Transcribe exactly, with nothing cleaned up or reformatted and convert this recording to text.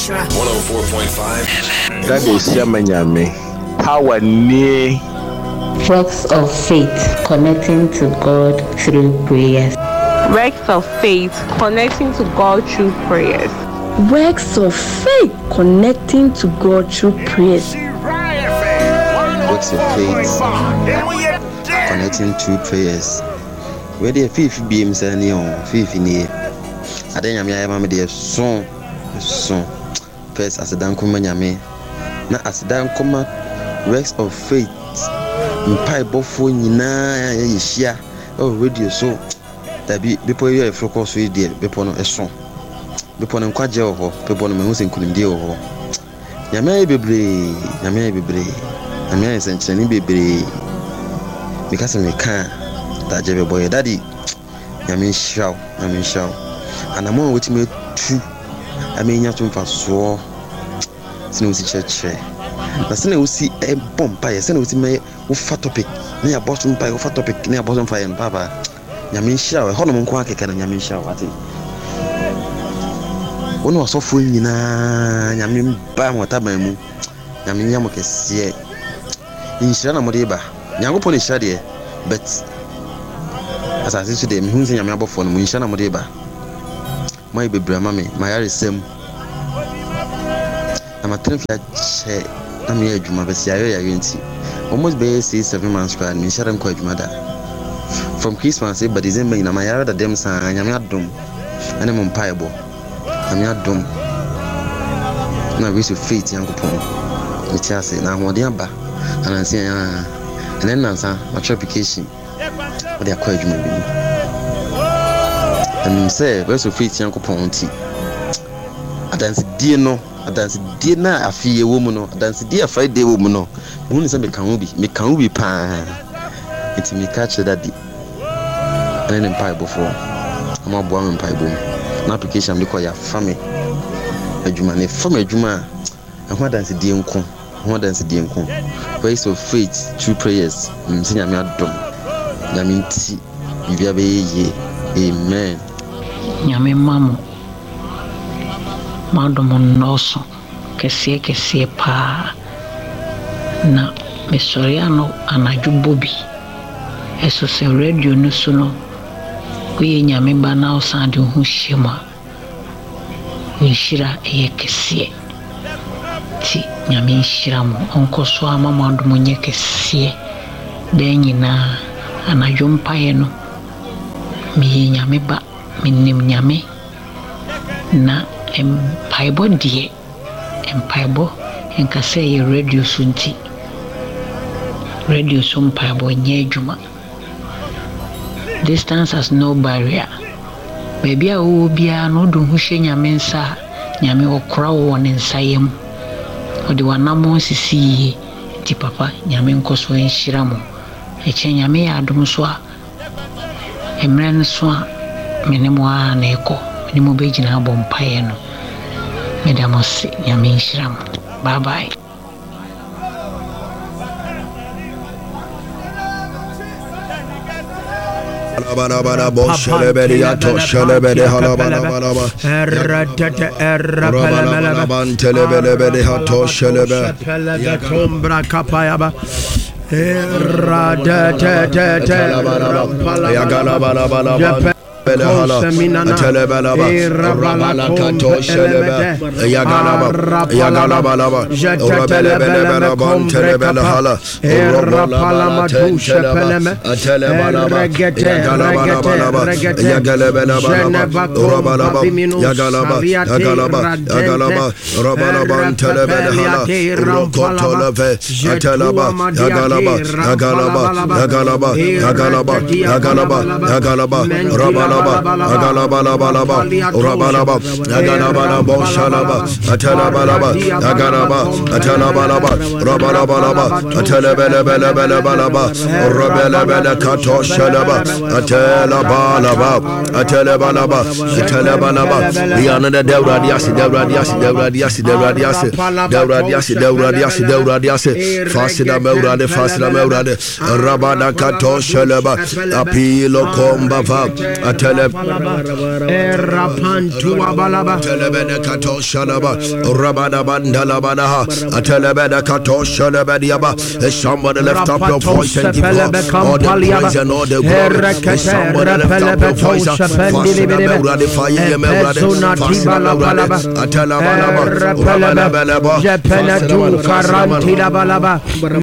one oh four point five. That is Yamanyame. Power near. Works of faith connecting to God through prayers. Works of faith connecting to God through prayers. Works of faith connecting to God through prayers. Works of faith connecting through prayers. Where the faith beams and your faith in here. I think I'm your mamma dear song. Song. First, as a down come yame. Now, as a down come works of faith. Mpai bofo nyina ye hia o radio so da bi bepo ye froko so de bepo no eso bepo no kwaje ho bepo no mehu senkunimde ho nyame bebre nyame bebre nyame sencheni bebre because me kan da je be boy daddy nyame shaw nyame shaw anamo wetime tu amenya tumfa so sinu si cheche na sene usi e bomba ye sene usi me wo fa topic na ya boss mpa wo fa topic na ya boss mfa ye papa nyame hia we hono nko akeka na nyame hia wate wono osofo nyina nyame mba mota ban mu nyame nyamo kese inhira na mode ba nyagopo ne hia de but asase so de me hu se nyame abofo no mu inhira na mode ba mai bebra mame mayare sem na matrefia che na me adwuma be sia yo ya yenti almost be six seven months for me sharam ko adwuma da from Christmas e but December na my yara da dem san nyame adom ene mo mpaebo nyame adom na we so faith yankopon me tiase na hoden aba anansi ya ene nansa ma application o de akwa adwuma bi and say we so faith yankopon ti adansi die no adansi die na afiye wo mu no adansi die afa de wo mu no woni se me kan wo bi me kan wo bi pa enti me catch that di ene mpa before ama bo am mpa bo na application me ko ya fame adwuma ne fame adwuma a ho adansi die nko ho adansi die nko ways of faith through prayers mse nyame adom nyame nti bibia be ye amen nyame mamo madomo noso kese kese pa na mesoriano anajubobi eso se radio no so no kuye nyame ba na osande hu shema nshira eye kese ti nyame nshira mo onko so ama madomo nye kese denyi na anajumpa yeno mi nyame ba minim nyame na empaibo die empaibo enkase ye radio sunti radio sum paibo nye juma distance has no barrier baby a wo bia no do hu hye nyame nsa nyame okra wo ne nsayem odi wanamo sisi ti papa nyame nkoso enhira mo eche nyame ya adom so a emre nso a menemo a na eko ni mo be gina bompaye no medamos nyame nhiram bye bye bana bana boshele beri ya toshele beri hala bana bana ba erratata errapala bantele bele beri ha toshele be ya tombra kapaya ba erratata ya gala bana bana Belehala, Telebalaba, Rabalakato Shelebe, Yagalaba, Yagalabalaba, Rabelebelebelabon, Telebelahala, Rapalamato Shepeleme, Telebalaba, Yagalabalaba, Yagalabalabalaba, Rabalaba, Yagalaba, Yagalaba, Yagalaba, Rabalaban, Telebelahala, Rokotoleve, Telaba, Yagalaba, Yagalaba, Yagalaba, Yagalaba, Yagalaba, Yagalaba, Rabalaba. Agalabalaba, Rabalaba, Agalabalaba, Shalaba, Atalabalaba, Agalaba, Atalabalaba, Rabalabalaba, Atalabalabalaba, Rabelabala Kato Shalaba, Atalabalaba, Atalabalaba, Atalabalaba, Liana Debra Diasi, Debra Diasi, Debra Diasi, Debra Diasi, Debra Diasi, Debra Diasi, Debra Diasi, Fasida Meurade, Fasida Meurade, Rabana Kato Shalaba, Apilo Combava, Erapantua balaba. Telebene kato shalaba. Rabada bandalabanaha. Atelebene kato shalabadiaba. Somebody lift up your voice and give God all the praise and all the glory. Somebody lift up your voice. Fasina meurade faye meurade. Fasina meurade. Atelabalaba. Rabalabalaba. Jepena tu karantila balaba.